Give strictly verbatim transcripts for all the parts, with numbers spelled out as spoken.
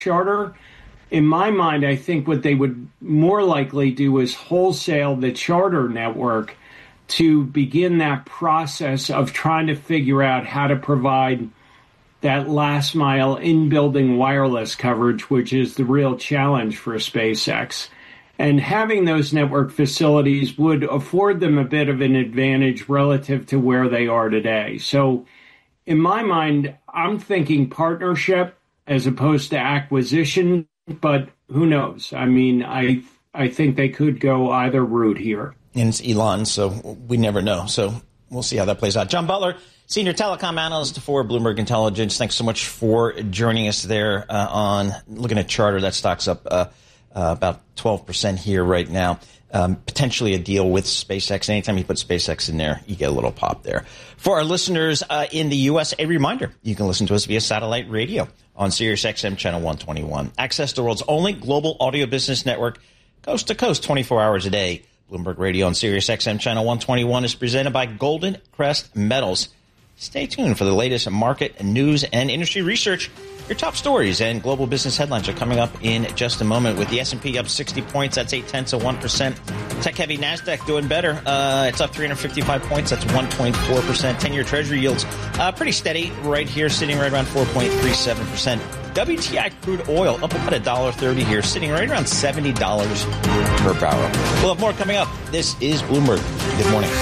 charter. In my mind, I think what they would more likely do is wholesale the charter network to begin that process of trying to figure out how to provide that last mile in-building wireless coverage, which is the real challenge for SpaceX. And having those network facilities would afford them a bit of an advantage relative to where they are today. So in my mind, I'm thinking partnership as opposed to acquisition, but who knows? I mean, I I think they could go either route here. And it's Elon, so we never know. So we'll see how that plays out. John Butler, Senior Telecom Analyst for Bloomberg Intelligence. Thanks so much for joining us there uh, on looking at Charter. That stock's up uh, uh, about twelve percent here right now. Um, potentially a deal with SpaceX. Anytime you put SpaceX in there, you get a little pop there. For our listeners uh, in the U S, a reminder, you can listen to us via satellite radio on Sirius X M channel one twenty-one. Access the world's only global audio business network, coast to coast, twenty-four hours a day. Bloomberg Radio on Sirius X M channel one twenty-one is presented by Golden Crest Metals. Stay tuned for the latest market news and industry research. Your top stories and global business headlines are coming up in just a moment. With the S and P up sixty points, that's eight tenths of one percent. Tech-heavy NASDAQ doing better. Uh, it's up three hundred fifty-five points. That's one point four percent. ten-year Treasury yields uh, pretty steady right here, sitting right around four point three seven percent. W T I crude oil up about one dollar thirty here, sitting right around seventy dollars per barrel. We'll have more coming up. This is Bloomberg. Good morning.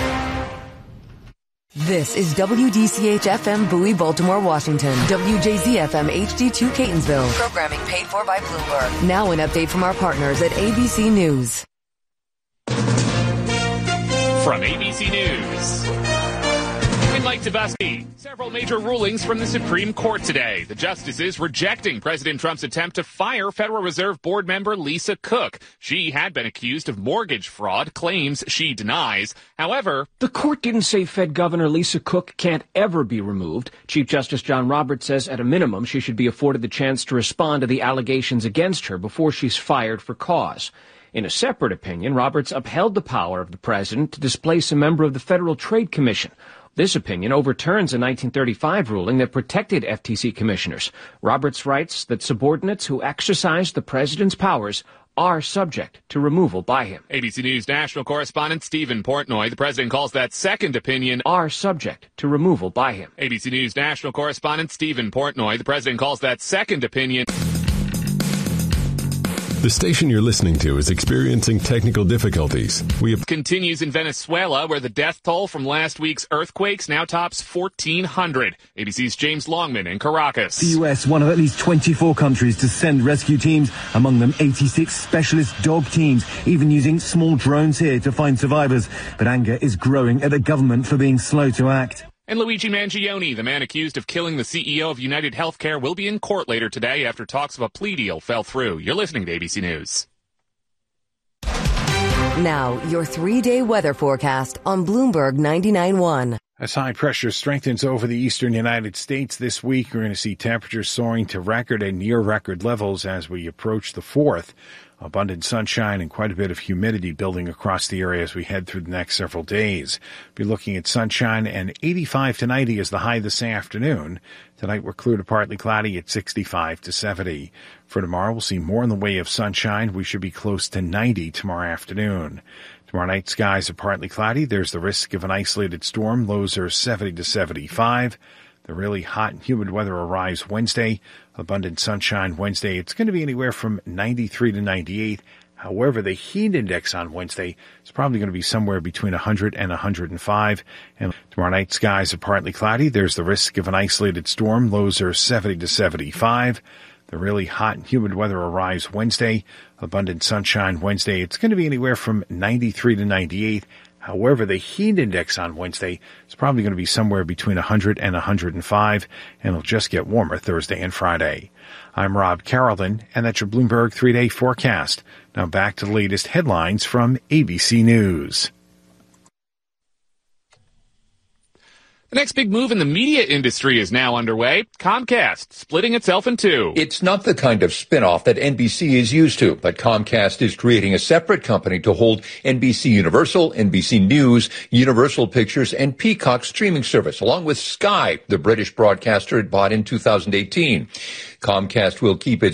This is W D C H F M Bowie, Baltimore, Washington. W J Z F M H D two Catonsville. Programming paid for by Bloomberg. Now an update from our partners at A B C News. From A B C News, in Lake Tabasco, several major rulings from the Supreme Court today. The justices rejecting President Trump's attempt to fire Federal Reserve Board member Lisa Cook. She had been accused of mortgage fraud, claims she denies. However, the court didn't say Fed Governor Lisa Cook can't ever be removed. Chief Justice John Roberts says at a minimum she should be afforded the chance to respond to the allegations against her before she's fired for cause. In a separate opinion, Roberts upheld the power of the president to displace a member of the Federal Trade Commission. This opinion overturns a nineteen thirty-five ruling that protected F T C commissioners. Roberts writes that subordinates who exercise the president's powers are subject to removal by him. A B C News national correspondent Stephen Portnoy, the president calls that second opinion, are subject to removal by him. A B C News national correspondent Stephen Portnoy, the president calls that second opinion. The station you're listening to is experiencing technical difficulties. We have continues in Venezuela, where the death toll from last week's earthquakes now tops fourteen hundred. A B C's James Longman in Caracas. The U S, one of at least twenty-four countries to send rescue teams, among them eighty-six specialist dog teams, even using small drones here to find survivors. But anger is growing at the government for being slow to act. And Luigi Mangione, the man accused of killing the C E O of United Healthcare, will be in court later today after talks of a plea deal fell through. You're listening to A B C News. Now, your three-day weather forecast on Bloomberg ninety-nine point one. As high pressure strengthens over the eastern United States this week, we're going to see temperatures soaring to record and near record levels as we approach the fourth. Abundant sunshine and quite a bit of humidity building across the area as we head through the next several days. Be looking at sunshine and eighty-five to ninety as the high this afternoon. Tonight we're clear to partly cloudy at sixty-five to seventy. For tomorrow we'll see more in the way of sunshine. We should be close to ninety tomorrow afternoon. Tomorrow night skies are partly cloudy. There's the risk of an isolated storm. Lows are seventy to seventy-five. The really hot and humid weather arrives Wednesday. Abundant sunshine Wednesday. It's going to be anywhere from ninety-three to ninety-eight. However, the heat index on Wednesday is probably going to be somewhere between one hundred and one hundred five. And tomorrow night skies are partly cloudy. There's the risk of an isolated storm. Lows are seventy to seventy-five. The really hot and humid weather arrives Wednesday. Abundant sunshine Wednesday. It's going to be anywhere from ninety-three to ninety-eight. However, the heat index on Wednesday is probably going to be somewhere between one hundred and one hundred five, and it'll just get warmer Thursday and Friday. I'm Rob Carrollton, and that's your Bloomberg three-day forecast. Now back to the latest headlines from A B C News. The next big move in the media industry is now underway. Comcast splitting itself in two. It's not the kind of spinoff that N B C is used to, but Comcast is creating a separate company to hold N B C Universal, N B C News, Universal Pictures, and Peacock streaming service, along with Sky, the British broadcaster it bought in two thousand eighteen. Comcast will keep its